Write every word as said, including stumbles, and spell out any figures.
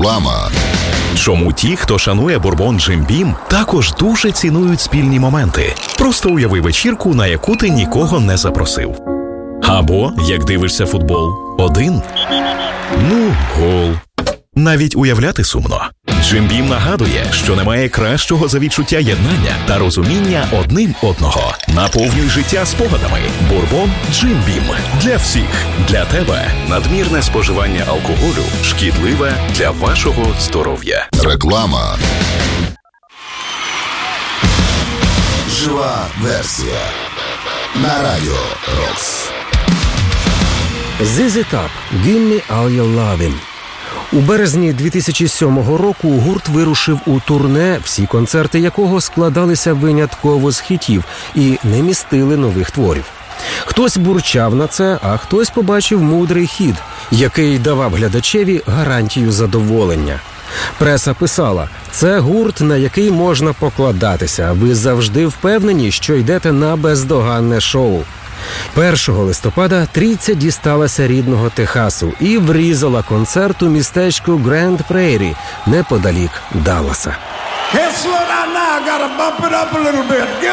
Реклама. Чому ті, хто шанує бурбон Джим Бім, також дуже цінують спільні моменти. Просто уяви вечірку, на яку ти нікого не запросив. Або, як дивишся футбол, один. Ну, гол. Навіть уявляти сумно. Джим Бім нагадує, що немає кращого за відчуття єднання та розуміння одним одного. Наповнюй життя спогадами. Бурбон Джим Бім. Для всіх. Для тебе. Надмірне споживання алкоголю шкідливе для вашого здоров'я. Реклама. Жива версія. На радіо Рокс. зет зет Top. Give me all your lovin'. У березні дві тисячі сьомого року гурт вирушив у турне, всі концерти якого складалися винятково з хітів і не містили нових творів. Хтось бурчав на це, а хтось побачив мудрий хід, який давав глядачеві гарантію задоволення. Преса писала: «Це гурт, на який можна покладатися. Ви завжди впевнені, що йдете на бездоганне шоу». першого листопада трійця дісталася рідного Техасу і врізала концерт у містечку Гранд Прейрі неподалік Далласа.